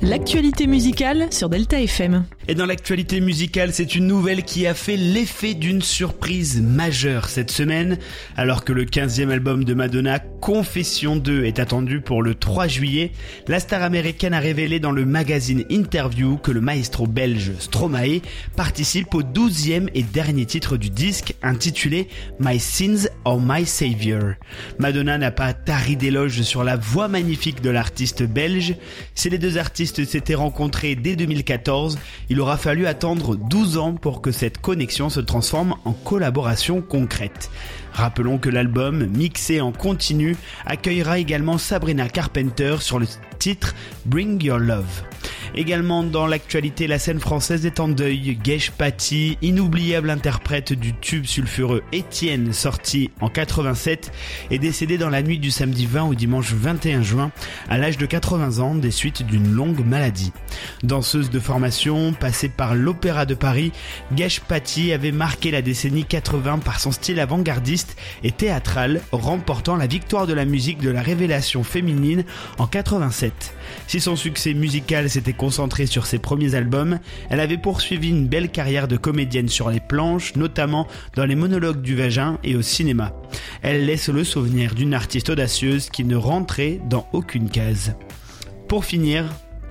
L'actualité musicale sur Delta FM. Et dans l'actualité musicale, c'est une nouvelle qui a fait l'effet d'une surprise majeure cette semaine, alors que le 15e album de Madonna, Confession 2, est attendu pour le 3 juillet. La star américaine a révélé dans le magazine Interview que le maestro belge Stromae participe au 12e et dernier titre du disque, intitulé My Sins or My Savior. Madonna n'a pas tari d'éloges sur la voix magnifique de l'artiste belge. Si les deux artistes s'étaient rencontrés dès 2014, il aura fallu attendre 12 ans pour que cette connexion se transforme en collaboration concrète. Rappelons que l'album, mixé en continu, accueillera également Sabrina Carpenter sur le titre Bring Your Love. Également dans l'actualité, la scène française est en deuil. Gesh Paty, inoubliable interprète du tube sulfureux Étienne, sorti en 87, est décédée dans la nuit du samedi 20 au dimanche 21 juin, à l'âge de 80 ans, des suites d'une longue maladie. Danseuse de formation, passée par l'Opéra de Paris, Gesh Paty avait marqué la décennie 80 par son style avant-gardiste et théâtral, remportant la victoire de la musique de la révélation féminine en 87. Si son succès musical s'était concentré sur ses premiers albums, elle avait poursuivi une belle carrière de comédienne sur les planches, notamment dans les monologues du vagin et au cinéma. Elle laisse le souvenir d'une artiste audacieuse qui ne rentrait dans aucune case. Pour finir,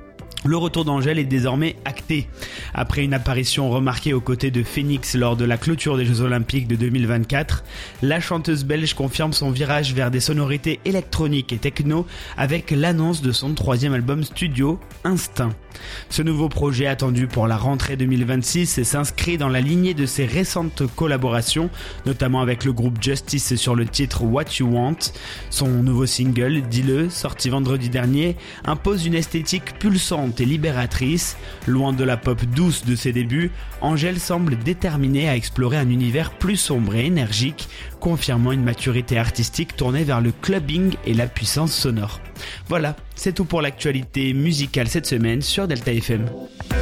le retour d'Angèle est désormais acté. Après une apparition remarquée aux côtés de Phoenix lors de la clôture des Jeux Olympiques de 2024, la chanteuse belge confirme son virage vers des sonorités électroniques et techno avec l'annonce de son 3e album studio, Instinct. Ce nouveau projet attendu pour la rentrée 2026 s'inscrit dans la lignée de ses récentes collaborations, notamment avec le groupe Justice sur le titre What You Want. Son nouveau single, Dis-le, sorti vendredi dernier, impose une esthétique pulsante et libératrice. Loin de la pop douce de ses débuts, Angèle semble déterminée à explorer un univers plus sombre et énergique, confirmant une maturité artistique tournée vers le clubbing et la puissance sonore. Voilà, c'est tout pour l'actualité musicale cette semaine sur Delta FM.